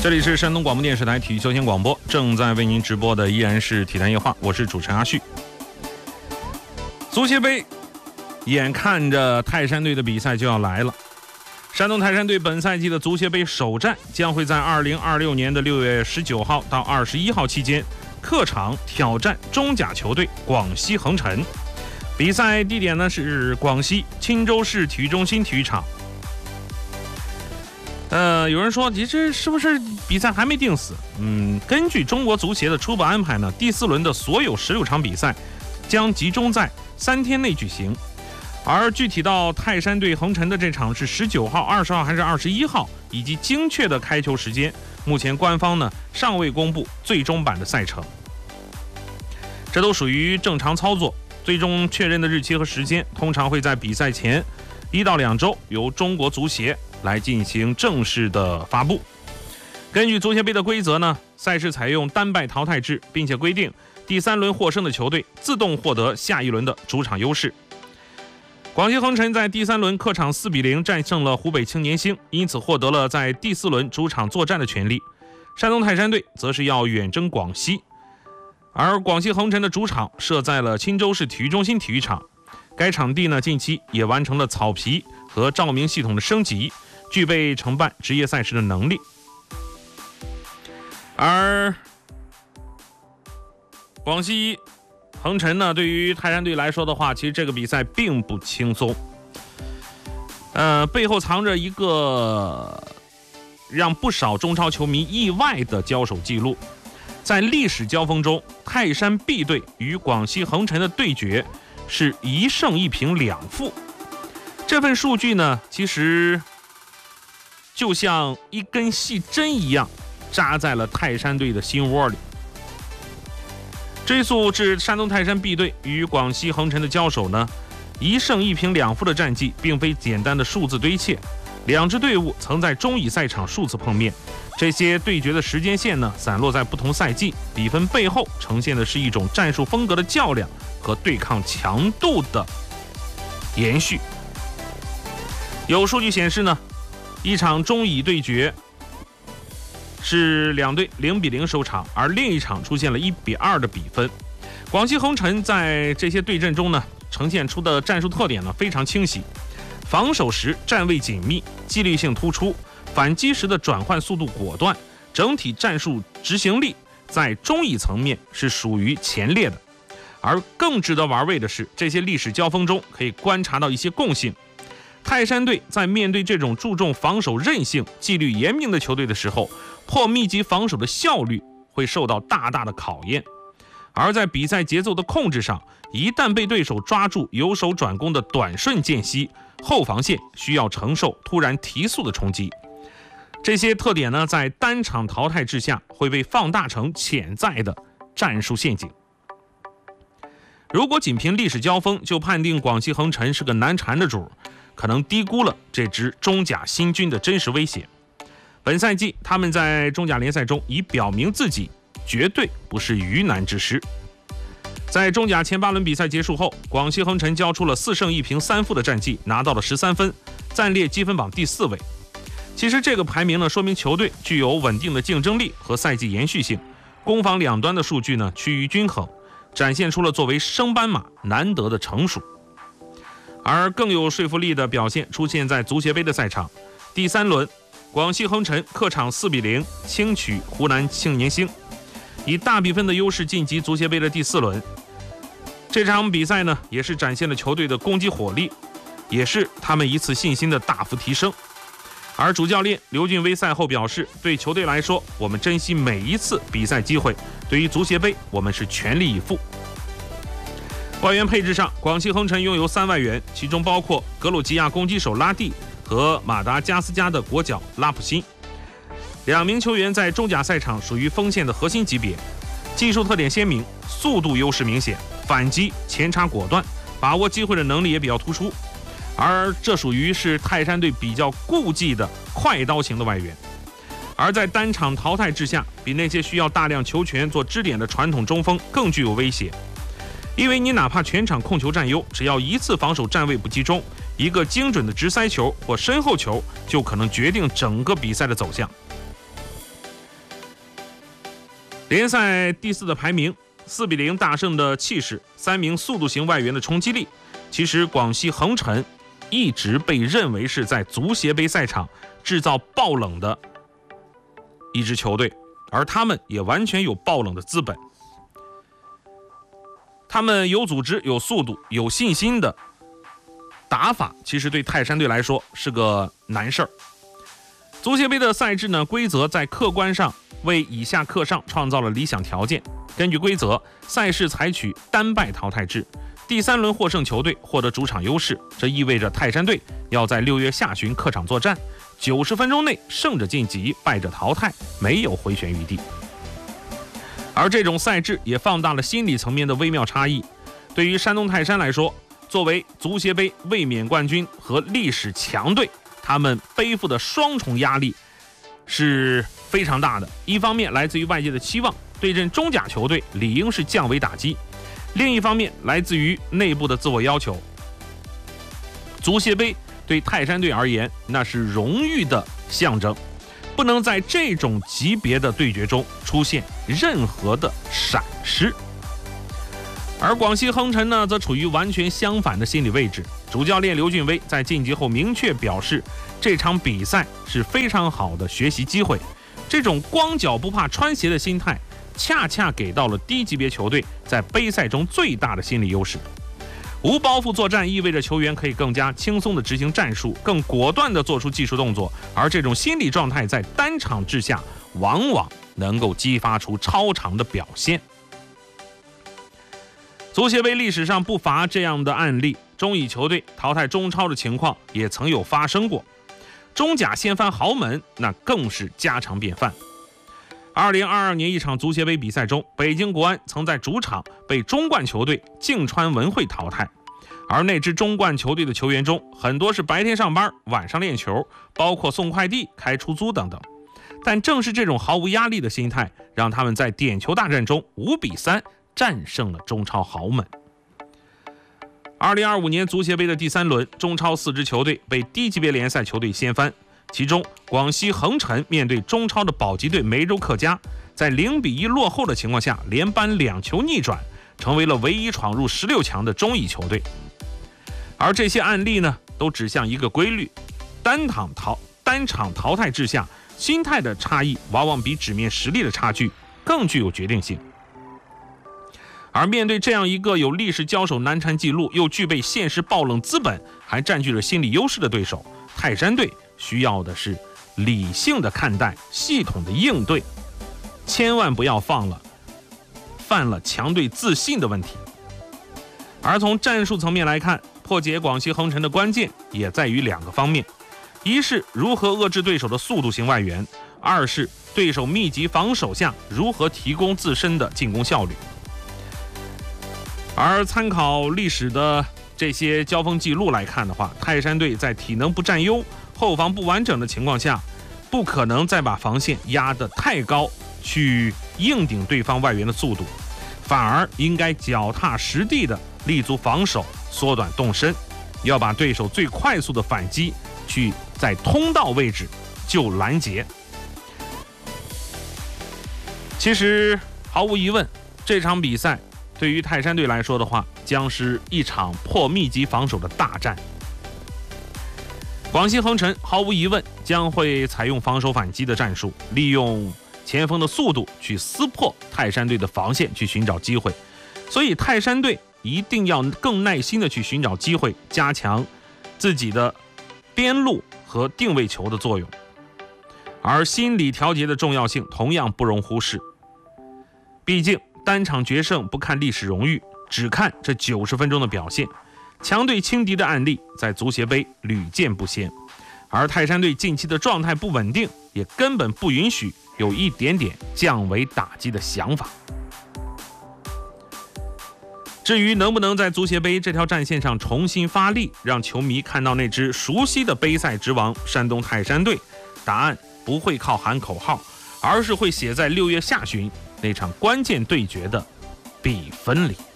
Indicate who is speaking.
Speaker 1: 这里是山东广播电视台体育休闲广播，正在为您直播的依然是体坛夜话，我是主持人阿旭。足协杯，眼看着泰山队的比赛就要来了。山东泰山队本赛季的足协杯首战将会在2026年的6月19号到21号期间，客场挑战中甲球队广西恒辰。比赛地点呢是广西钦州市体育中心体育场。有人说，其实是不是比赛还没定死？根据中国足协的初步安排呢，第4轮的所有16场比赛将集中在3天内举行。而具体到泰山队恒辰的这场是19号、20号还是21号，以及精确的开球时间，目前官方呢尚未公布最终版的赛程。这都属于正常操作，最终确认的日期和时间通常会在比赛前1到2周由中国足协来进行正式的发布。根据足协杯的规则呢，赛事采用单败淘汰制，并且规定第3轮获胜的球队自动获得下一轮的主场优势。广西恒辰在第3轮客场4-0战胜了湖北青年星，因此获得了在第4轮主场作战的权利。山东泰山队则是要远征广西，而广西恒辰的主场设在了钦州市体育中心体育场，该场地呢近期也完成了草皮和照明系统的升级，具备承办职业赛事的能力。而广西恒辰呢，对于泰山队来说的话，其实这个比赛并不轻松。背后藏着一个让不少中超球迷意外的交手记录。在历史交锋中，泰山 B 队与广西恒辰的对决是1胜1平2负。这份数据呢，其实就像一根细针一样扎在了泰山队的心窝里。追溯至山东泰山 B 队与广西恒辰的交手呢，1胜1平2负的战绩并非简单的数字堆砌，两支队伍曾在中乙赛场数次碰面，这些对决的时间线呢散落在不同赛季，比分背后呈现的是一种战术风格的较量和对抗强度的延续。有数据显示呢，一场中乙对决是两队0-0收场，而另一场出现了1-2的比分。广西恒辰在这些对阵中呢，呈现出的战术特点呢非常清晰，防守时站位紧密，纪律性突出，反击时的转换速度果断，整体战术执行力在中乙层面是属于前列的。而更值得玩味的是，这些历史交锋中可以观察到一些共性。泰山队在面对这种注重防守韧性、纪律严明的球队的时候，破密集防守的效率会受到大大的考验。而在比赛节奏的控制上，一旦被对手抓住由守转攻的短瞬间隙，后防线需要承受突然提速的冲击。这些特点呢，在单场淘汰制下会被放大成潜在的战术陷阱。如果仅凭历史交锋就判定广西恒辰是个难缠的主，可能低估了这支中甲新军的真实威胁。本赛季他们在中甲联赛中已表明自己绝对不是鱼腩之师。在中甲前8轮比赛结束后，广西恒辰交出了4胜1平3负的战绩，拿到了13分，暂列积分榜第4位。其实这个排名呢，说明球队具有稳定的竞争力和赛季延续性，攻防两端的数据呢趋于均衡，展现出了作为升班马难得的成熟。而更有说服力的表现出现在足协杯的赛场。第3轮，广西恒辰客场4-0轻取湖南青年星，以大比分的优势晋级足协杯的第4轮。这场比赛呢，也是展现了球队的攻击火力，也是他们一次信心的大幅提升。而主教练刘俊威赛后表示，对球队来说，我们珍惜每一次比赛机会，对于足协杯我们是全力以赴。外援配置上，广西恒辰拥有3外援，其中包括格鲁吉亚攻击手拉蒂和马达加斯加的国脚拉普辛。2名球员在中甲赛场属于锋线的核心级别，技术特点鲜明，速度优势明显，反击前插果断，把握机会的能力也比较突出。而这属于是泰山队比较顾忌的快刀型的外援。而在单场淘汰制下，比那些需要大量球权做支点的传统中锋更具有威胁。因为你哪怕全场控球占优，只要一次防守站位不集中，一个精准的直塞球或身后球就可能决定整个比赛的走向。 联赛第4的排名，4-0大胜的气势，3名速度型外援的冲击力，其实广西恒辰一直被认为是在足协杯赛场制造爆冷的一支球队，而他们也完全有爆冷的资本。他们有组织、有速度、有信心的打法，其实对泰山队来说是个难事儿。足协杯的赛制呢，规则在客观上为以下克上创造了理想条件。根据规则，赛事采取单败淘汰制，第3轮获胜球队获得主场优势，这意味着泰山队要在6月下旬客场作战，90分钟内胜者晋级，败者淘汰，没有回旋余地。而这种赛制也放大了心理层面的微妙差异。对于山东泰山来说，作为足协杯卫冕冠军和历史强队，他们背负的双重压力是非常大的。一方面来自于外界的期望，对阵中甲球队理应是降维打击；另一方面来自于内部的自我要求。足协杯对泰山队而言，那是荣誉的象征，不能在这种级别的对决中出现任何的闪失。而广西恒辰呢，则处于完全相反的心理位置。主教练刘俊威在晋级后明确表示，这场比赛是非常好的学习机会。这种光脚不怕穿鞋的心态，恰恰给到了低级别球队在杯赛中最大的心理优势。无包袱作战意味着球员可以更加轻松地执行战术，更果断地做出技术动作，而这种心理状态在单场制下往往能够激发出超常的表现。足协杯历史上不乏这样的案例，中乙球队淘汰中超的情况也曾有发生过，中甲掀翻豪门那更是家常便饭。2022年一场足协杯比赛中，北京国安曾在主场被中冠球队静川文汇淘汰，而那支中冠球队的球员中，很多是白天上班，晚上练球，包括送快递、开出租等等。但正是这种毫无压力的心态，让他们在点球大战中5-3战胜了中超豪门。2025年足协杯的第3轮，中超4支球队被低级别联赛球队掀翻，其中广西恒辰面对中超的保级队梅州客家，在0-1落后的情况下，连扳2球逆转，成为了唯一闯入16强的中乙球队。而这些案例呢，都指向一个规律：单场淘汰制下，心态的差异往往比纸面实力的差距更具有决定性。而面对这样一个有历史交手难缠记录，又具备现实爆冷资本，还占据了心理优势的对手，泰山队需要的是理性的看待，系统的应对，千万不要犯了强队自信的问题。而从战术层面来看，破解广西恒辰的关键也在于2个方面：一是如何遏制对手的速度型外援，二是对手密集防守下如何提供自身的进攻效率。而参考历史的这些交锋记录来看的话，泰山队在体能不占优、后防不完整的情况下，不可能再把防线压得太高去硬顶对方外援的速度，反而应该脚踏实地的立足防守，缩短动身，要把对手最快速的反击去在通道位置就拦截。其实毫无疑问，这场比赛对于泰山队来说的话，将是一场破密集防守的大战。广西恒辰毫无疑问将会采用防守反击的战术，利用前锋的速度去撕破泰山队的防线，去寻找机会。所以泰山队一定要更耐心的去寻找机会，加强自己的边路和定位球的作用。而心理调节的重要性同样不容忽视，毕竟单场决胜不看历史荣誉，只看这90分钟的表现。强队轻敌的案例在足协杯屡见不鲜，而泰山队近期的状态不稳定，也根本不允许有一点点降维打击的想法。至于能不能在足协杯这条战线上重新发力，让球迷看到那支熟悉的杯赛之王山东泰山队，答案不会靠喊口号，而是会写在6月下旬那场关键对决的比分里。